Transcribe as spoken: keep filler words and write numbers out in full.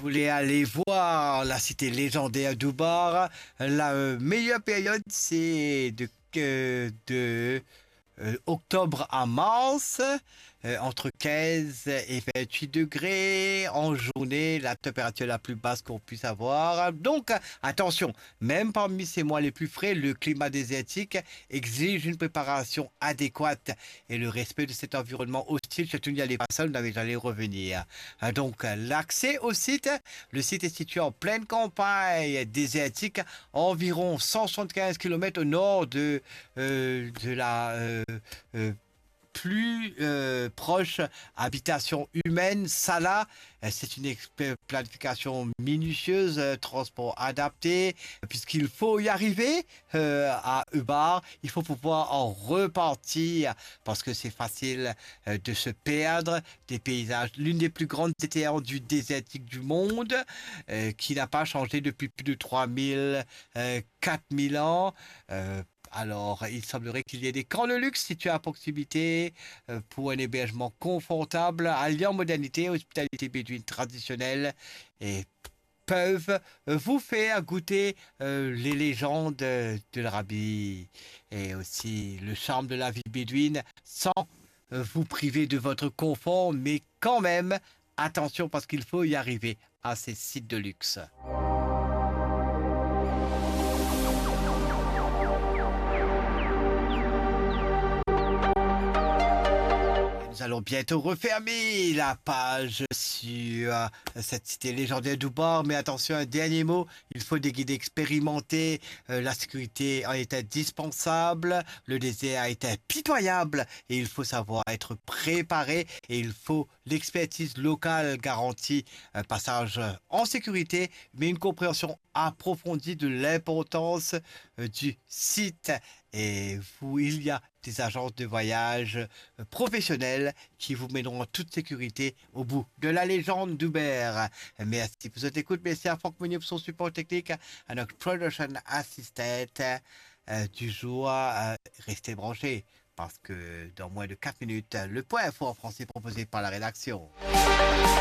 voulez aller voir la cité légendaire d'Oubar, la euh, meilleure période, c'est de, euh, de euh, octobre à mars, euh, entre quinze et vingt-huit degrés en journée, la température la plus basse qu'on puisse avoir. Donc, attention, même parmi ces mois les plus frais, le climat désertique exige une préparation adéquate et le respect de cet environnement hostile, surtout il y a les personnes n'avaient jamais revenir. Euh, Donc, l'accès au site, le site est situé en pleine campagne désertique, à environ cent soixante-quinze kilomètres au nord de, euh, de la euh, euh, plus euh, proche habitation humaine. Ça là, euh, c'est une expé- planification minutieuse, euh, transport adapté, puisqu'il faut y arriver euh, à Ubar. Il faut pouvoir en repartir parce que c'est facile euh, de se perdre des paysages. L'une des plus grandes étendues du désertique du monde, euh, qui n'a pas changé depuis plus de trois mille, euh, quatre mille ans. Euh, alors, il semblerait qu'il y ait des camps de luxe situés à proximité euh, pour un hébergement confortable, alliant modernité et hospitalité bédouine traditionnelle et peuvent euh, vous faire goûter euh, les légendes euh, de l'Arabie et aussi le charme de la vie bédouine sans euh, vous priver de votre confort, mais quand même, attention parce qu'il faut y arriver à ces sites de luxe. Nous allons bientôt refermer la page sur euh, cette cité légendaire d'Oubar, mais attention, un dernier mot, il faut des guides expérimentés, euh, la sécurité en est indispensable, le désert est impitoyable et il faut savoir être préparé et il faut l'expertise locale garantie un passage en sécurité, mais une compréhension approfondie de l'importance euh, du site. Et vous, il y a des agences de voyage euh, professionnelles qui vous mèneront en toute sécurité au bout de la légende d'Uber. Merci pour votre écoute. Merci à Franck Meunier pour son support technique, à notre production assistant euh, du jour. Euh, restez branchés parce que dans moins de quatre minutes, le point info en français proposé par la rédaction.